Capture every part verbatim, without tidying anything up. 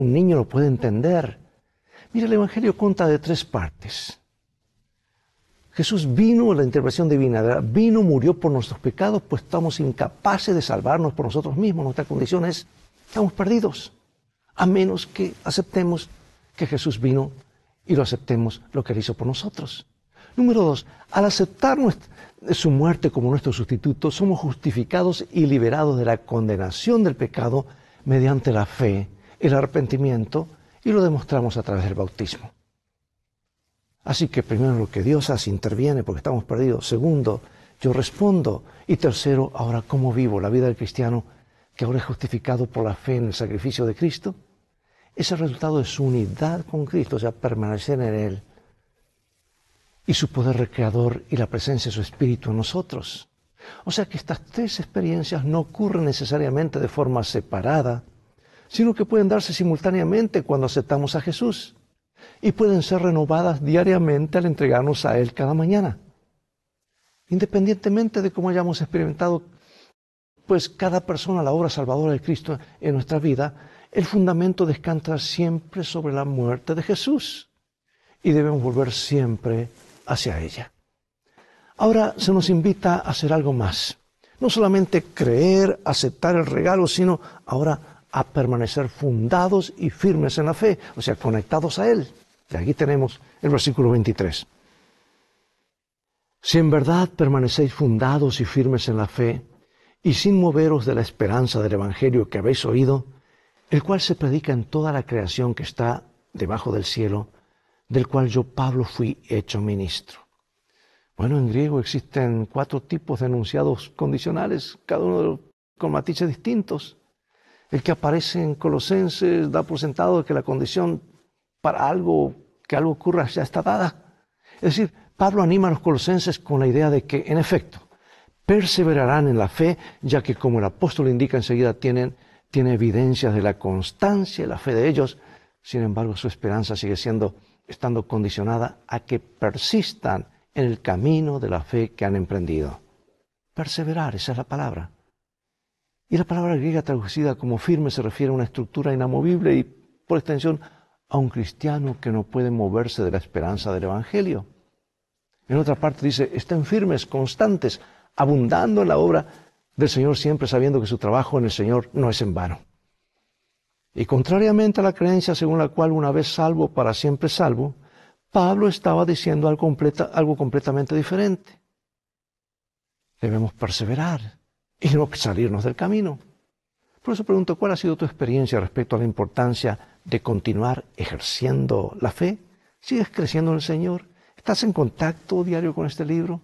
un niño lo puede entender. Mira, el Evangelio consta de tres partes. Jesús vino, la intervención divina, ¿verdad? Vino, murió por nuestros pecados, pues estamos incapaces de salvarnos por nosotros mismos. Nuestra condición es, estamos perdidos, a menos que aceptemos que Jesús vino y lo aceptemos lo que Él hizo por nosotros. Número dos, al aceptar nuestra, su muerte como nuestro sustituto, somos justificados y liberados de la condenación del pecado mediante la fe, el arrepentimiento, y lo demostramos a través del bautismo. Así que primero lo que Dios hace, interviene porque estamos perdidos. Segundo, yo respondo. Y tercero, ahora cómo vivo la vida del cristiano que ahora es justificado por la fe en el sacrificio de Cristo. Es el resultado de su unidad con Cristo, o sea, permanecer en Él. Y su poder recreador y la presencia de su Espíritu en nosotros. O sea que estas tres experiencias no ocurren necesariamente de forma separada, sino que pueden darse simultáneamente cuando aceptamos a Jesús. Y pueden ser renovadas diariamente al entregarnos a Él cada mañana. Independientemente de cómo hayamos experimentado, pues cada persona la obra salvadora de Cristo en nuestra vida, el fundamento descansa siempre sobre la muerte de Jesús. Y debemos volver siempre hacia ella. Ahora se nos invita a hacer algo más. No solamente creer, aceptar el regalo, sino ahora a permanecer fundados y firmes en la fe, o sea, conectados a Él. Y aquí tenemos el versículo veintitrés. Si en verdad permanecéis fundados y firmes en la fe, y sin moveros de la esperanza del Evangelio que habéis oído, el cual se predica en toda la creación que está debajo del cielo, del cual yo, Pablo, fui hecho ministro. Bueno, en griego existen cuatro tipos de enunciados condicionales, cada uno con matices distintos. El que aparece en Colosenses da por sentado de que la condición para algo, que algo ocurra ya está dada. Es decir, Pablo anima a los colosenses con la idea de que, en efecto, perseverarán en la fe, ya que, como el apóstol indica enseguida, tienen, tiene evidencias de la constancia y la fe de ellos. Sin embargo, su esperanza sigue siendo, estando condicionada a que persistan en el camino de la fe que han emprendido. Perseverar, esa es la palabra. Y la palabra griega traducida como firme se refiere a una estructura inamovible y, por extensión, a un cristiano que no puede moverse de la esperanza del Evangelio. En otra parte dice, estén firmes, constantes, abundando en la obra del Señor, siempre sabiendo que su trabajo en el Señor no es en vano. Y contrariamente a la creencia según la cual una vez salvo, para siempre salvo, Pablo estaba diciendo algo, completa, algo completamente diferente. Debemos perseverar y no salirnos del camino. Por eso pregunto, ¿cuál ha sido tu experiencia respecto a la importancia de continuar ejerciendo la fe? ¿Sigues creciendo en el Señor? ¿Estás en contacto diario con este libro?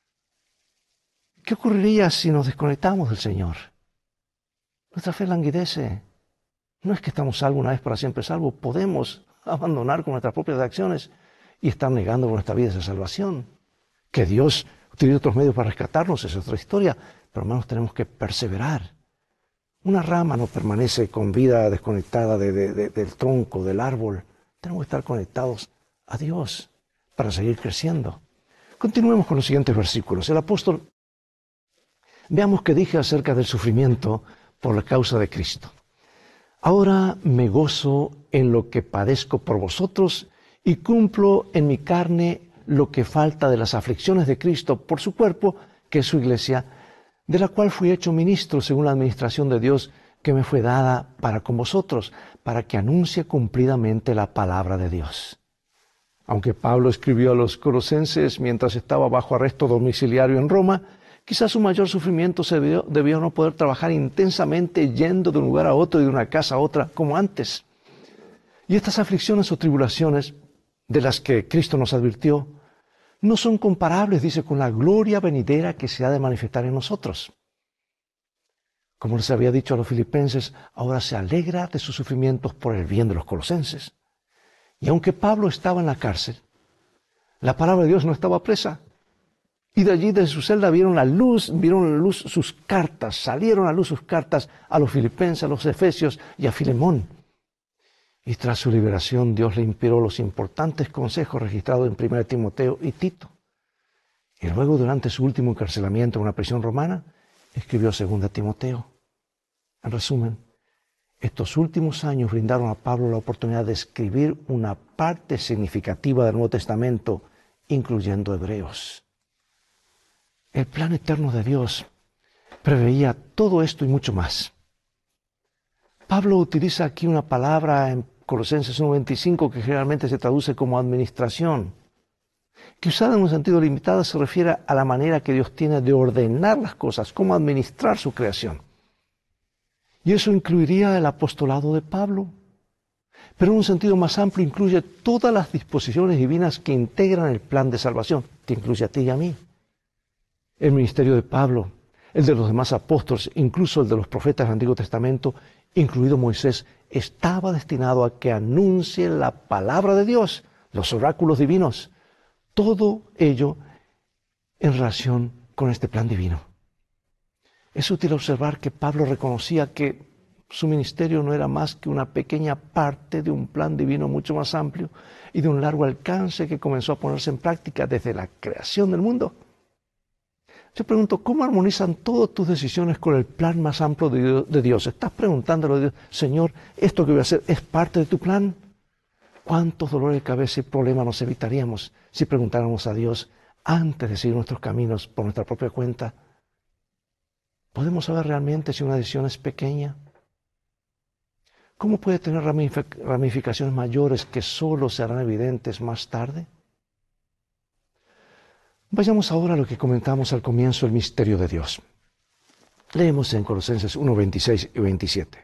¿Qué ocurriría si nos desconectamos del Señor? Nuestra fe languidece. No es que estamos salvos una vez para siempre salvos. Podemos abandonar con nuestras propias acciones y estar negando con nuestra vida esa salvación. Que Dios utilice otros medios para rescatarnos, esa es otra historia. Pero hermanos, tenemos que perseverar. Una rama no permanece con vida desconectada de, de, de, del tronco, del árbol. Tenemos que estar conectados a Dios para seguir creciendo. Continuemos con los siguientes versículos. El apóstol, veamos qué dije acerca del sufrimiento por la causa de Cristo. Ahora me gozo en lo que padezco por vosotros y cumplo en mi carne lo que falta de las aflicciones de Cristo por su cuerpo, que es su iglesia, de la cual fui hecho ministro según la administración de Dios que me fue dada para con vosotros, para que anuncie cumplidamente la palabra de Dios. Aunque Pablo escribió a los colosenses mientras estaba bajo arresto domiciliario en Roma, quizás su mayor sufrimiento se debió, debió no poder trabajar intensamente yendo de un lugar a otro y de una casa a otra como antes. Y estas aflicciones o tribulaciones de las que Cristo nos advirtió, no son comparables, dice, con la gloria venidera que se ha de manifestar en nosotros. Como les había dicho a los filipenses, ahora se alegra de sus sufrimientos por el bien de los colosenses. Y aunque Pablo estaba en la cárcel, la palabra de Dios no estaba presa. Y de allí, desde su celda, vieron la luz, vieron la luz sus cartas, salieron a luz sus cartas a los filipenses, a los efesios y a Filemón. Y tras su liberación, Dios le inspiró los importantes consejos registrados en primera Timoteo y Tito. Y luego, durante su último encarcelamiento en una prisión romana, escribió segunda Timoteo. En resumen, Estos últimos años brindaron a Pablo la oportunidad de escribir una parte significativa del Nuevo Testamento, incluyendo Hebreos. El plan eterno de Dios preveía todo esto y mucho más. Pablo utiliza aquí una palabra en Colosenses uno veinticinco que generalmente se traduce como administración, que usada en un sentido limitado se refiere a la manera que Dios tiene de ordenar las cosas, cómo administrar su creación. Y eso incluiría el apostolado de Pablo, pero en un sentido más amplio incluye todas las disposiciones divinas que integran el plan de salvación, que incluye a ti y a mí. El ministerio de Pablo, el de los demás apóstoles, incluso el de los profetas del Antiguo Testamento, incluido Moisés, estaba destinado a que anuncie la palabra de Dios, los oráculos divinos, todo ello en relación con este plan divino. Es útil observar que Pablo reconocía que su ministerio no era más que una pequeña parte de un plan divino mucho más amplio y de un largo alcance que comenzó a ponerse en práctica desde la creación del mundo. Yo pregunto, ¿cómo armonizan todas tus decisiones con el plan más amplio de Dios? ¿Estás preguntándole a Dios, Señor, esto que voy a hacer es parte de tu plan? ¿Cuántos dolores de cabeza y problemas nos evitaríamos si preguntáramos a Dios antes de seguir nuestros caminos por nuestra propia cuenta? ¿Podemos saber realmente si una decisión es pequeña? ¿Cómo puede tener ramificaciones mayores que solo se harán evidentes más tarde? Vayamos ahora a lo que comentamos al comienzo del misterio de Dios. Leemos en Colosenses uno, veintiséis y veintisiete.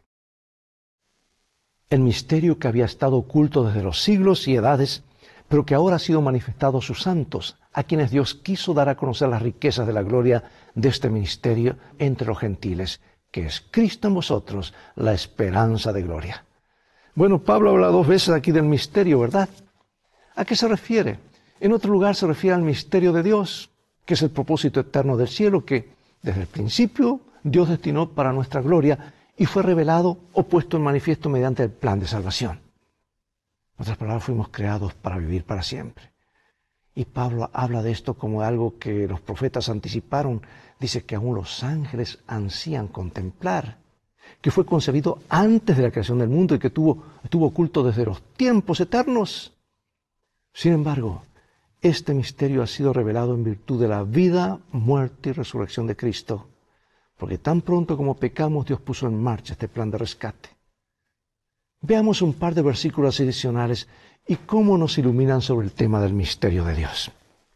El misterio que había estado oculto desde los siglos y edades, pero que ahora ha sido manifestado a sus santos, a quienes Dios quiso dar a conocer las riquezas de la gloria de este ministerio entre los gentiles, que es Cristo en vosotros, la esperanza de gloria. Bueno, Pablo habla dos veces aquí del misterio, ¿verdad? ¿A qué se refiere? En otro lugar se refiere al misterio de Dios, que es el propósito eterno del cielo, que desde el principio Dios destinó para nuestra gloria y fue revelado o puesto en manifiesto mediante el plan de salvación. En otras palabras, fuimos creados para vivir para siempre. Y Pablo habla de esto como algo que los profetas anticiparon. Dice que aún los ángeles ansían contemplar, que fue concebido antes de la creación del mundo y que tuvo, estuvo oculto desde los tiempos eternos. Sin embargo, este misterio ha sido revelado en virtud de la vida, muerte y resurrección de Cristo, porque tan pronto como pecamos, Dios puso en marcha este plan de rescate. Veamos un par de versículos adicionales y cómo nos iluminan sobre el tema del misterio de Dios.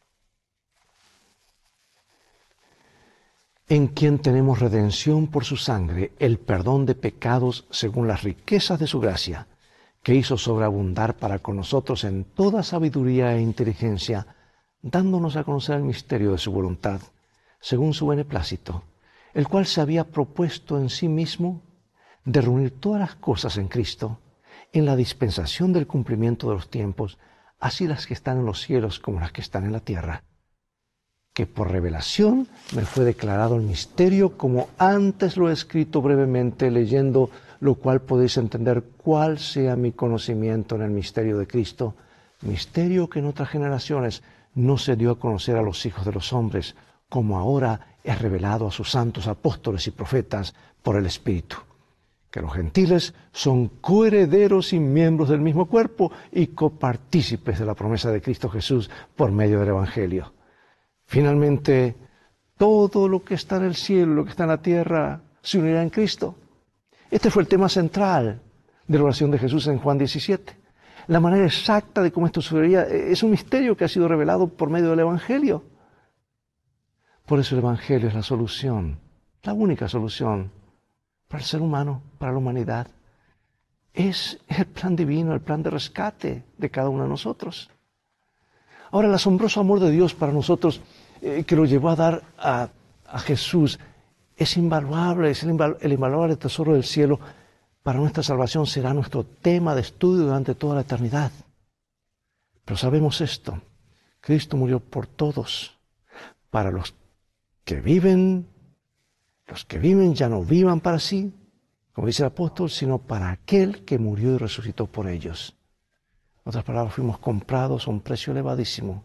En quien tenemos redención por su sangre, el perdón de pecados según las riquezas de su gracia, que hizo sobreabundar para con nosotros en toda sabiduría e inteligencia, dándonos a conocer el misterio de su voluntad, según su beneplácito, el cual se había propuesto en sí mismo de reunir todas las cosas en Cristo, en la dispensación del cumplimiento de los tiempos, así las que están en los cielos como las que están en la tierra, que por revelación me fue declarado el misterio, como antes lo he escrito brevemente, leyendo lo cual podéis entender cuál sea mi conocimiento en el misterio de Cristo, misterio que en otras generaciones no se dio a conocer a los hijos de los hombres, como ahora es revelado a sus santos apóstoles y profetas por el Espíritu. Que los gentiles son coherederos y miembros del mismo cuerpo y copartícipes de la promesa de Cristo Jesús por medio del Evangelio. Finalmente, todo lo que está en el cielo, lo que está en la tierra, se unirá en Cristo. Este fue el tema central de la oración de Jesús en Juan diecisiete. La manera exacta de cómo esto sucedería es un misterio que ha sido revelado por medio del Evangelio. Por eso el Evangelio es la solución, la única solución para el ser humano, para la humanidad. Es el plan divino, el plan de rescate de cada uno de nosotros. Ahora, el asombroso amor de Dios para nosotros, eh, que lo llevó a dar a, a Jesús, es invaluable, es el, inval, el invaluable tesoro del cielo. Para nuestra salvación será nuestro tema de estudio durante toda la eternidad. Pero sabemos esto, Cristo murió por todos, para los que viven, los que viven ya no vivan para sí, como dice el apóstol, sino para aquel que murió y resucitó por ellos. En otras palabras, fuimos comprados a un precio elevadísimo.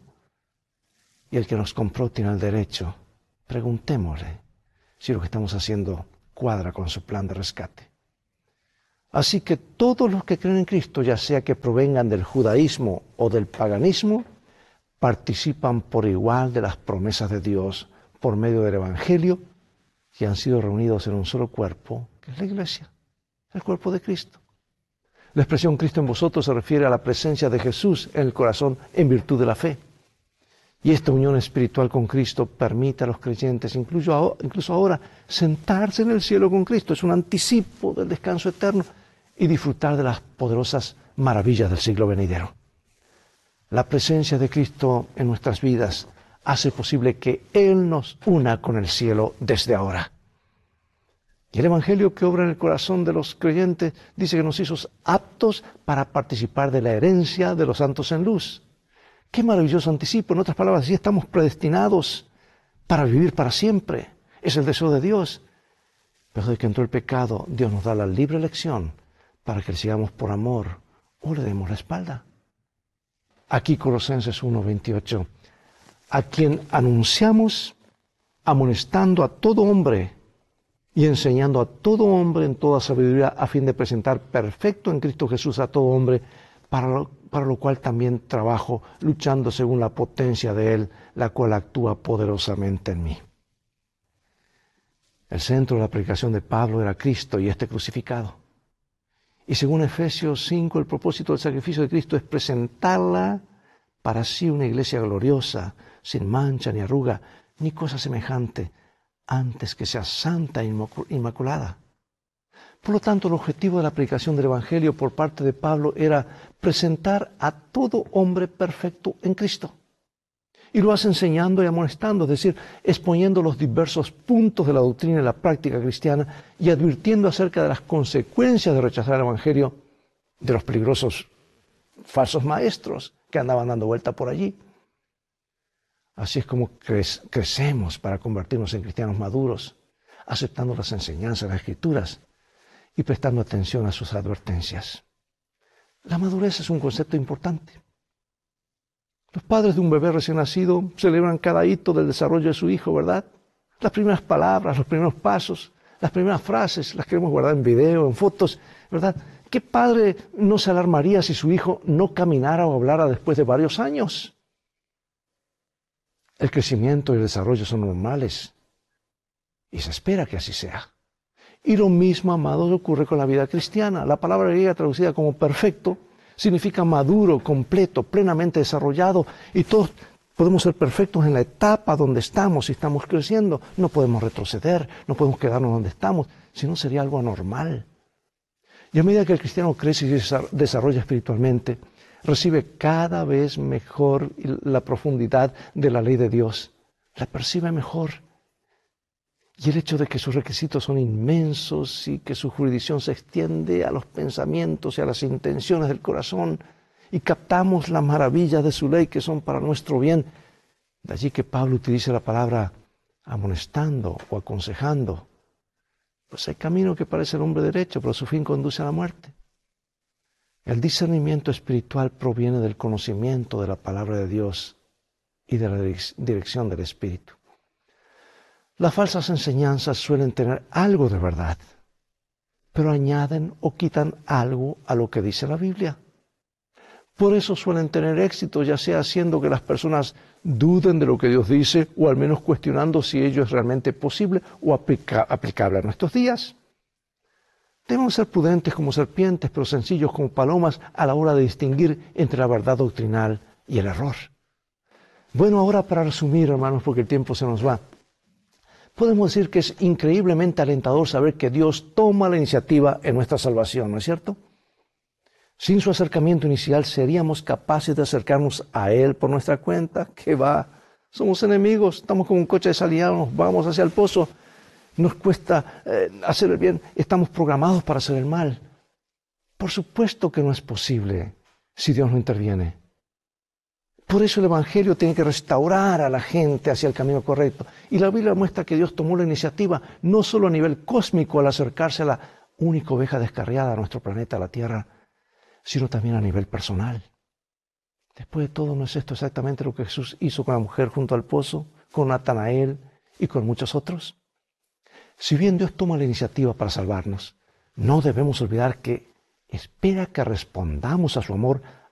Y el que nos compró tiene el derecho. Preguntémosle si lo que estamos haciendo cuadra con su plan de rescate. Así que todos los que creen en Cristo, ya sea que provengan del judaísmo o del paganismo, participan por igual de las promesas de Dios por medio del Evangelio y han sido reunidos en un solo cuerpo, que es la Iglesia, el cuerpo de Cristo. La expresión Cristo en vosotros se refiere a la presencia de Jesús en el corazón en virtud de la fe. Y esta unión espiritual con Cristo permite a los creyentes, incluso ahora, incluso ahora, sentarse en el cielo con Cristo. Es un anticipo del descanso eterno y disfrutar de las poderosas maravillas del siglo venidero. La presencia de Cristo en nuestras vidas hace posible que Él nos una con el cielo desde ahora. Y el Evangelio que obra en el corazón de los creyentes dice que nos hizo aptos para participar de la herencia de los santos en luz. ¡Qué maravilloso anticipo! En otras palabras, así estamos predestinados para vivir para siempre. Es el deseo de Dios. Pero desde que entró el pecado, Dios nos da la libre elección para que le sigamos por amor o le demos la espalda. Aquí Colosenses uno veintiocho, a quien anunciamos amonestando a todo hombre y enseñando a todo hombre en toda sabiduría a fin de presentar perfecto en Cristo Jesús a todo hombre, para lo, para lo cual también trabajo luchando según la potencia de Él, la cual actúa poderosamente en mí. El centro de la predicación de Pablo era Cristo y este crucificado. Y según Efesios cinco, el propósito del sacrificio de Cristo es presentarla para sí una iglesia gloriosa, sin mancha ni arruga, ni cosa semejante, antes que sea santa e inmaculada. Por lo tanto, el objetivo de la predicación del Evangelio por parte de Pablo era presentar a todo hombre perfecto en Cristo. Y lo hace enseñando y amonestando, es decir, exponiendo los diversos puntos de la doctrina y la práctica cristiana y advirtiendo acerca de las consecuencias de rechazar el Evangelio de los peligrosos falsos maestros que andaban dando vuelta por allí. Así es como cre- crecemos para convertirnos en cristianos maduros, aceptando las enseñanzas de las Escrituras y prestando atención a sus advertencias. La madurez es un concepto importante. Los padres de un bebé recién nacido celebran cada hito del desarrollo de su hijo, ¿verdad? Las primeras palabras, los primeros pasos, las primeras frases, las queremos guardar en video, en fotos, ¿verdad? ¿Qué padre no se alarmaría si su hijo no caminara o hablara después de varios años? El crecimiento y el desarrollo son normales y se espera que así sea. Y lo mismo, amados, ocurre con la vida cristiana. La palabra griega traducida como perfecto significa maduro, completo, plenamente desarrollado, y todos podemos ser perfectos en la etapa donde estamos y estamos creciendo. No podemos retroceder, no podemos quedarnos donde estamos, si no sería algo anormal. Y a medida que el cristiano crece y se desarrolla espiritualmente, recibe cada vez mejor la profundidad de la ley de Dios, la percibe mejor. Y el hecho de que sus requisitos son inmensos y que su jurisdicción se extiende a los pensamientos y a las intenciones del corazón y captamos las maravillas de su ley que son para nuestro bien. De allí que Pablo utilice la palabra amonestando o aconsejando. Pues hay camino que parece el hombre derecho, pero su fin conduce a la muerte. El discernimiento espiritual proviene del conocimiento de la palabra de Dios y de la dirección del Espíritu. Las falsas enseñanzas suelen tener algo de verdad, pero añaden o quitan algo a lo que dice la Biblia. Por eso suelen tener éxito, ya sea haciendo que las personas duden de lo que Dios dice, o al menos cuestionando si ello es realmente posible o aplica- aplicable a nuestros días. Debemos ser prudentes como serpientes, pero sencillos como palomas a la hora de distinguir entre la verdad doctrinal y el error. Bueno, ahora para resumir, hermanos, porque el tiempo se nos va. Podemos decir que es increíblemente alentador saber que Dios toma la iniciativa en nuestra salvación, ¿no es cierto? Sin su acercamiento inicial, ¿seríamos capaces de acercarnos a Él por nuestra cuenta? ¿Qué va? Somos enemigos, estamos como un coche desalineado, nos vamos hacia el pozo, nos cuesta eh, hacer el bien, estamos programados para hacer el mal. Por supuesto que no es posible si Dios no interviene. Por eso el Evangelio tiene que restaurar a la gente hacia el camino correcto. Y la Biblia muestra que Dios tomó la iniciativa no solo a nivel cósmico al acercarse a la única oveja descarriada a nuestro planeta, a la Tierra, sino también a nivel personal. Después de todo, ¿no es esto exactamente lo que Jesús hizo con la mujer junto al pozo, con Natanael y con muchos otros? Si bien Dios toma la iniciativa para salvarnos, no debemos olvidar que espera que respondamos a su amor